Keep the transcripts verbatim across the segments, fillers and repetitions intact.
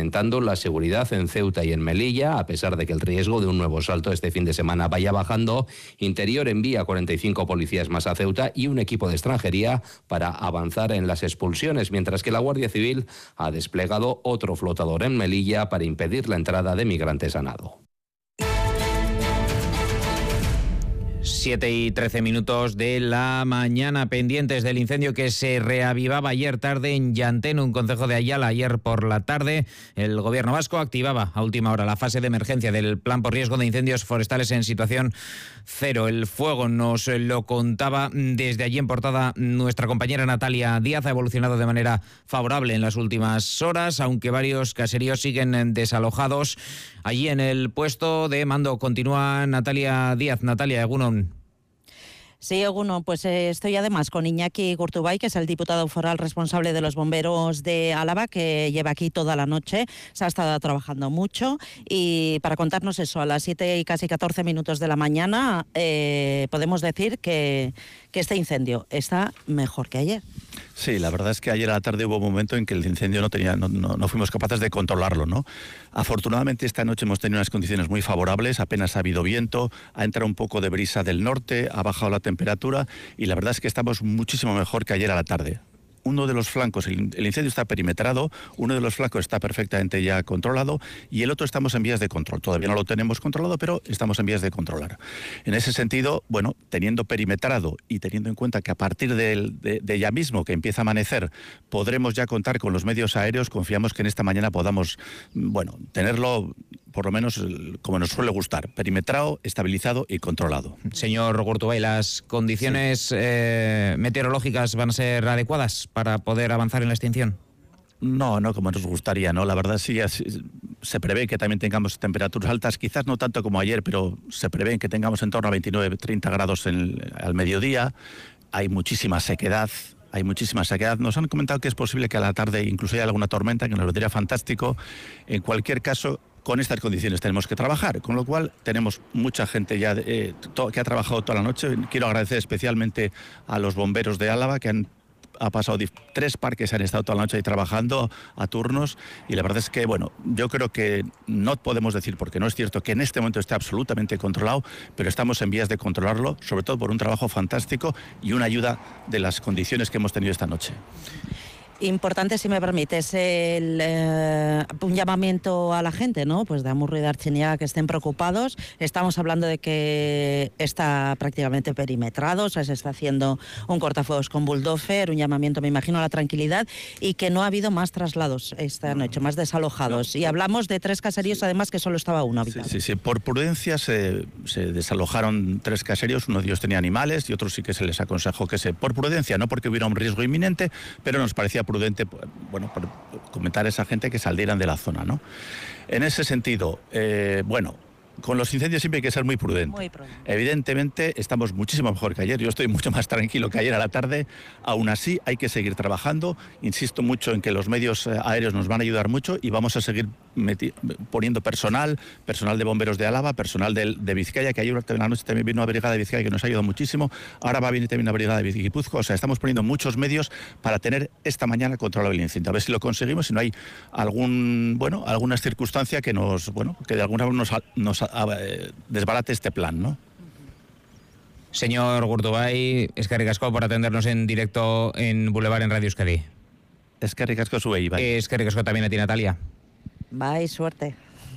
incrementando la seguridad en Ceuta y en Melilla, a pesar de que el riesgo de un nuevo salto este fin de semana vaya bajando. Interior envía cuarenta y cinco policías más a Ceuta y un equipo de extranjería para avanzar en las expulsiones, mientras que la Guardia Civil ha desplegado otro flotador en Melilla para impedir la entrada de migrantes a nado. siete y trece minutos de la mañana, pendientes del incendio que se reavivaba ayer tarde en Llantén, un concejo de Ayala. Ayer por la tarde el gobierno vasco activaba a última hora la fase de emergencia del plan por riesgo de incendios forestales en situación cero. El fuego, nos lo contaba desde allí en portada nuestra compañera Natalia Díaz, ha evolucionado de manera favorable en las últimas horas, aunque varios caseríos siguen desalojados. Allí en el puesto de mando continúa Natalia Díaz. Natalia, Egunon. Sí, Eguno, pues eh, estoy además con Iñaki Gurtubay, que es el diputado foral responsable de los bomberos de Álava, que lleva aquí toda la noche, se ha estado trabajando mucho, y para contarnos eso, a las siete y casi catorce minutos de la mañana, eh, podemos decir que, que este incendio está mejor que ayer. Sí, la verdad es que ayer a la tarde hubo un momento en que el incendio no tenía, no, no, no fuimos capaces de controlarlo, ¿no? Afortunadamente esta noche hemos tenido unas condiciones muy favorables, apenas ha habido viento, ha entrado un poco de brisa del norte, ha bajado la temperatura y la verdad es que estamos muchísimo mejor que ayer a la tarde. Uno de los flancos, el, el incendio está perimetrado, uno de los flancos está perfectamente ya controlado y el otro estamos en vías de control. Todavía no lo tenemos controlado, pero estamos en vías de controlar. En ese sentido, bueno, teniendo perimetrado y teniendo en cuenta que a partir de, de, de ya mismo que empieza a amanecer, podremos ya contar con los medios aéreos, confiamos que en esta mañana podamos, bueno, tenerlo por lo menos como nos suele gustar, perimetrado, estabilizado y controlado. Señor Gurtubay, ¿las condiciones sí. eh, meteorológicas van a ser adecuadas para poder avanzar en la extinción? No, no como nos gustaría, ¿no? La verdad sí, se prevé que también tengamos temperaturas altas, quizás no tanto como ayer, pero se prevé que tengamos en torno a veintinueve, treinta grados en, al mediodía. Hay muchísima sequedad. Hay muchísima sequedad. Nos han comentado que es posible que a la tarde incluso haya alguna tormenta, que nos vendría fantástico. En cualquier caso, con estas condiciones tenemos que trabajar, con lo cual tenemos mucha gente ya eh, to, que ha trabajado toda la noche. Quiero agradecer especialmente a los bomberos de Álava, que han ha pasado tres parques, han estado toda la noche ahí trabajando a turnos y la verdad es que, bueno, yo creo que no podemos decir, porque no es cierto que en este momento esté absolutamente controlado, pero estamos en vías de controlarlo, sobre todo por un trabajo fantástico y una ayuda de las condiciones que hemos tenido esta noche. Importante, si me permites, el, eh, un llamamiento a la gente, ¿no? Pues de Amurrio y de Archiniega, que estén preocupados. Estamos hablando de que está prácticamente perimetrado, o sea, se está haciendo un cortafuegos con bulldozer, un llamamiento, me imagino, a la tranquilidad, y que no ha habido más traslados esta noche, más desalojados. No. Y hablamos de tres caseríos, sí. Además, que solo estaba uno habitado. Sí, sí, sí. Por prudencia se, se desalojaron tres caseríos, uno de ellos tenía animales y otros sí que se les aconsejó que se... Por prudencia, no porque hubiera un riesgo inminente, pero nos parecía prudente, bueno, por comentar a esa gente que salieran de la zona, ¿no? En ese sentido, eh, bueno, con los incendios siempre hay que ser muy prudente. muy prudente. Evidentemente estamos muchísimo mejor que ayer, yo estoy mucho más tranquilo que ayer a la tarde, aún así hay que seguir trabajando, insisto mucho en que los medios aéreos nos van a ayudar mucho y vamos a seguir poniendo personal, personal de bomberos de Álava, personal de, de Vizcaya, que ayer en la noche también vino una brigada de Vizcaya que nos ha ayudado muchísimo, ahora va a venir también una brigada de Guipúzcoa, o sea, estamos poniendo muchos medios para tener esta mañana controlado el incendio, a ver si lo conseguimos, si no hay algún, bueno, alguna circunstancia que nos, bueno, que de alguna forma nos, nos a, a, desbarate este plan, ¿no? Señor Gurtubay, eskerrik asko por atendernos en directo en Boulevard en Radio Euskadi. Eskerrik asko zuei, bai. Eskerrik asko también a ti, Natalia. Bye, suerte.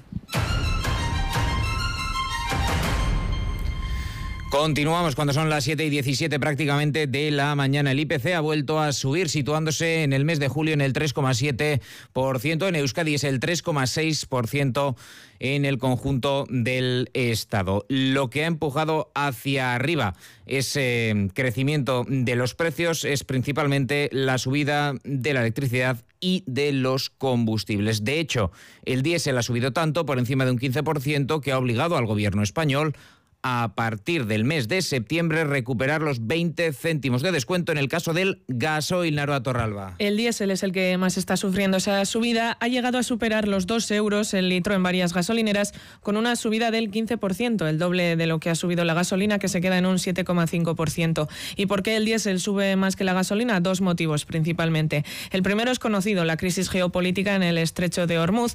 Continuamos cuando son las siete y diecisiete prácticamente de la mañana. El I P C ha vuelto a subir, situándose en el mes de julio en el tres coma siete por ciento. En Euskadi es el tres coma seis por ciento en el conjunto del Estado. Lo que ha empujado hacia arriba ese crecimiento de los precios es principalmente la subida de la electricidad y de los combustibles. De hecho, el diésel ha subido tanto, por encima de un quince por ciento, que ha obligado al gobierno español a partir del mes de septiembre recuperar los veinte céntimos de descuento en el caso del gasoil. Naroa Torralba. El diésel es el que más está sufriendo esa subida. Ha llegado a superar los dos euros el litro en varias gasolineras, con una subida del quince por ciento, el doble de lo que ha subido la gasolina, que se queda en un siete coma cinco por ciento. ¿Y por qué el diésel sube más que la gasolina? Dos motivos principalmente. El primero es conocido, la crisis geopolítica en el estrecho de Hormuz,